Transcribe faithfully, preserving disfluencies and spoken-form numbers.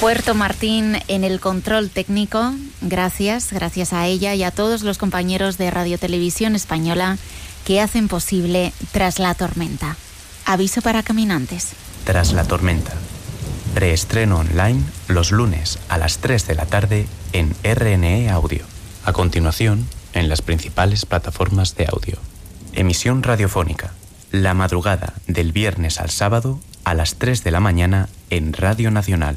Puerto Martín en el control técnico. Gracias, gracias a ella y a todos los compañeros de Radio Televisión Española que hacen posible Tras la Tormenta. Aviso para caminantes. Tras la Tormenta. Preestreno online los lunes a las tres de la tarde en R N E Audio. A continuación, en las principales plataformas de audio. Emisión radiofónica. La madrugada del viernes al sábado a las tres de la mañana en Radio Nacional.